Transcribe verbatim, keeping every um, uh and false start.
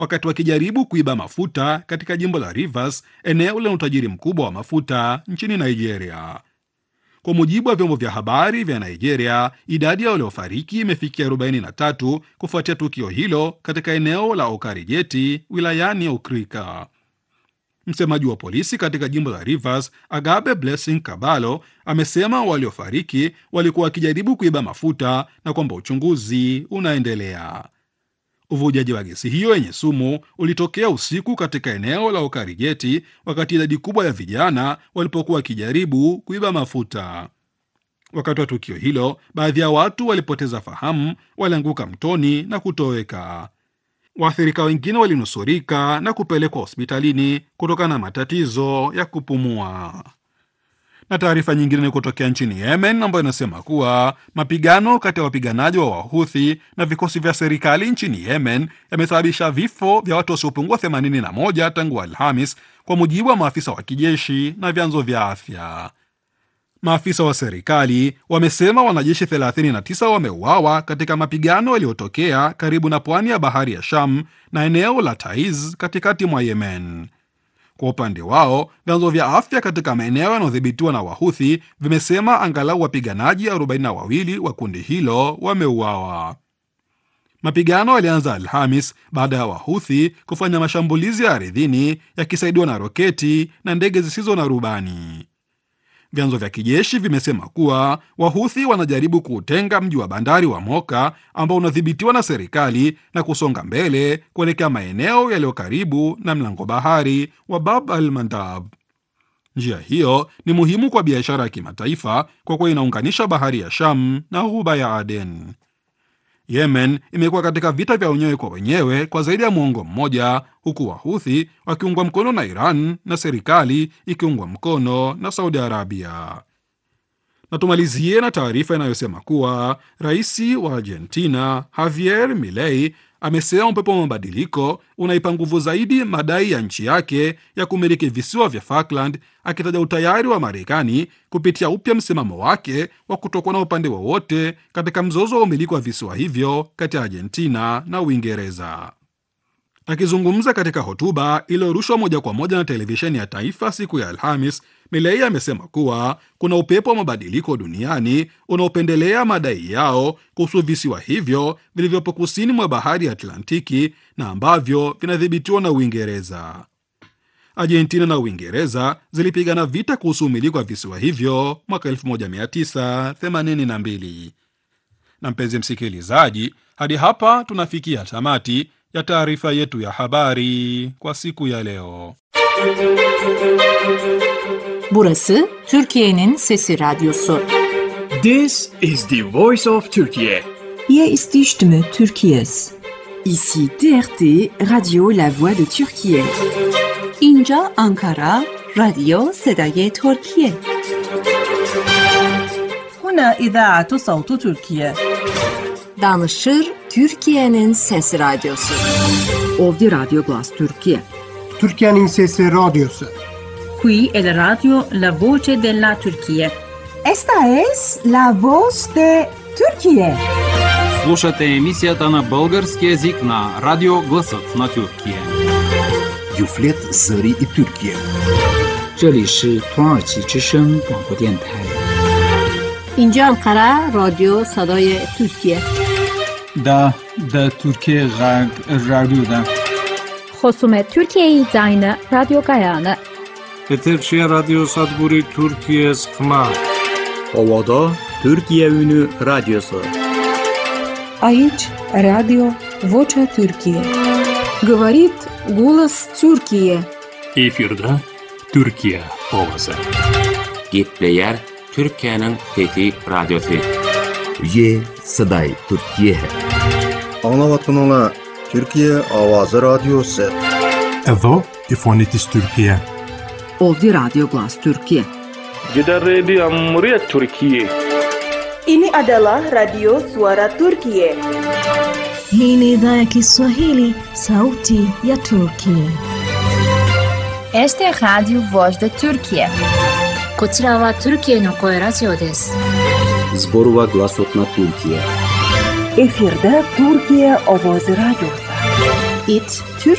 wakati wakijaribu kuiba mafuta katika jimbo la Rivers, eneo lenye utajiri mkubwa wa mafuta nchini Nigeria. Kwa mujibu wa vyombo vya habari vya Nigeria, idadi ya waliofariki imefikia arobaini na tatu kufuatia tukio hilo katika eneo la Okarigeti wilayani Okrika. Msemaji wa polisi katika jimbo la Rivers, Agabe Blessing Kabalo, amesema waliofariki walikuwa wakijaribu kuiba mafuta na kwamba uchunguzi unaendelea. Uvujaji wa gesi hiyo yenye sumu ulitokea usiku katika eneo la Okarigeti wakati idadi kubwa ya vijana walipokuwa wakijaribu kuiba mafuta. Wakati wa tukio hilo, baadhi ya watu walipoteza fahamu, walianguka mtoni na kutoweka. Waathirika wengine walinusurika na kupelekwa hospitalini kutokana na matatizo ya kupumua. Na taarifa nyingine ni kutokea nchini Yemen ambayo inasema kuwa mapigano kati ya wapiganaji wa Wahuthi na vikosi vya serikali nchini Yemen yamesababisha vifo vya watu wasiopungua themanini na moja tangu Alhamis, kwa mujibu wa maafisa wa kijeshi na vyanzo vya afya. Maafisa wa serikali wamesema wanajeshi thelathini na tisa wameuawa katika mapigano yaliyotokea karibu na pwani ya bahari ya Sham na eneo la Taiz katikati mwa Yemen. Kwa upande wao, vyanzo vya afya katika maeneo yanayodhibitiwa na Wahuthi vimesema angalau wapiganaji arobaini na wawili wa kundi hilo wameuawa. Mapigano yalianza Alhamis baada ya Wahuthi kufanya mashambulizi ya ardhini yakisaidiwa na roketi na ndege zisizo na rubani. Vyanzo vya kijeshi vimesema kuwa Wahuthi wanajaribu kuutenga mji wa bandari wa Moka ambao unadhibitiwa na serikali na kusonga mbele kuelekea maeneo yaliyo karibu na mlango bahari wa Bab al-Mandab. Njia hiyo ni muhimu kwa biashara ya kimataifa kwa kuwa inaunganisha bahari ya Sham na ghuba ya Aden. Yemen imekuwa katika vita vya wenyewe kwa wenyewe kwa zaidi ya muongo mmoja, huku Wahuthi wakiungwa mkono na Iran na serikali ikiungwa mkono na Saudi Arabia. Na tumalizie na taarifa inayosema kuwa rais wa Argentina Javier Milei amesema upepo wa mabadiliko unaipa nguvu zaidi madai ya nchi yake ya kumiliki visiwa vya Falkland, akitaja utayari wa Marekani kupitia upya msimamo wake wa kutokuwa na upande wowote katika mzozo wa umiliki wa visiwa hivyo kati ya Argentina na Uingereza. Akizungumza katika hotuba iliyorushwa moja kwa moja na televisheni ya taifa siku ya Alhamis, Milei amesema kuwa kuna upepo wa mabadiliko duniani unaopendelea madai yao kuhusu visiwa hivyo vilivyopo kusini mwa bahari ya Atlantiki na ambavyo vinadhibitiwa na Uingereza. Argentina na Uingereza zilipigana vita kuhusu umiliki wa visiwa hivyo mwaka elfu moja mia tisa themanini na mbili. Na mpenzi msikilizaji, hadi hapa tunafikia tamati ya taarifa yetu ya habari kwa siku ya leo. Burası Türkiye'nin Sesi Radyosu. This is the voice of Turkey. Hier ist die Stimme Türkiye's. Ici T R T Radio La Voix de Türkiye. اینجا Ankara راديو صدای ترکیه. هنا إذاعة صوت تركيا. Danışır Türkiye'nin Sesi Radyosu. Ovdje Radio Glas Türkiye. Türkiye'nin Sesi Radyosu. Qui è la radio La Voce della Turchia. Esta es la voz de Turquía. Слушате емисията на български език на Радио Гласът на Türkiye. Юфлет Зări и Türkiye. 这里是土耳其之声广播电台。 اینجا انقره رادیو صدای ترکیه. دا دا ترکیه غرب رادیو دا. خصوم ترکیه زاین رادیو گایانه. Eterçe Radyo Sadburi Türkiye Sıkma. Ovada Türkiye Ünü Radyosu. Aici Radio Vocea Türkiye. Говорит голос Türkiye. Efirde Türkiye ovası. Gitleyer Türkiye'nin Fethi Radyosu. Ye Saday Türkiye. Anlavatınla Türkiye Avazı Radyosu. Evo İfonitis Türkiye. Ovdje Radio Glas Türkiye. Jeda Radio Amriyat Türkiye. Ini adalah Radio Suara Turkiye. Hii ni idhaa ya Kiswahili, sauti ya Turkiye. Este es Radio Voz de Turkiye. こちらは Türkiyeの声ラジオです。 Zborova Glasot na Türkiye. Efirde Türkiye Avazı Radyosu. It Türk